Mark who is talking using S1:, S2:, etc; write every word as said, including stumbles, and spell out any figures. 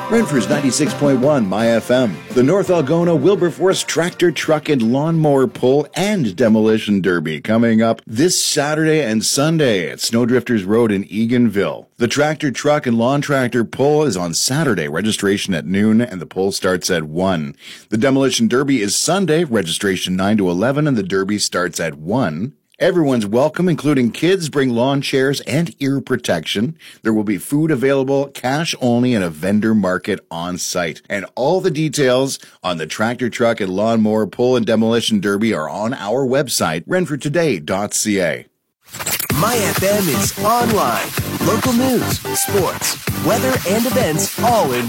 S1: Renfrew's ninety-six point one My F M. The North Algona Wilberforce Tractor, Truck, and Lawnmower Pull and Demolition Derby coming up this Saturday and Sunday at Snowdrifters Road in Eganville. The Tractor, Truck, and Lawn Tractor Pull is on Saturday, registration at noon, and the pull starts at one. The Demolition Derby is Sunday, registration nine to eleven, and the Derby starts at one. Everyone's welcome, including kids. Bring lawn chairs and ear protection. There will be food available, cash only, and a vendor market on site. And all the details on the Tractor, Truck, and Lawnmower Pull and Demolition Derby are on our website, renfrew today dot c a.
S2: My F M is online. Local news, sports, weather, and events all in